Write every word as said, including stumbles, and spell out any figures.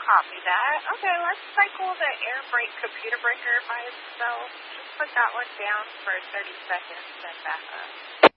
Copy that. Okay, let's cycle the air brake computer breaker by itself. Just put that one down for thirty seconds and back up.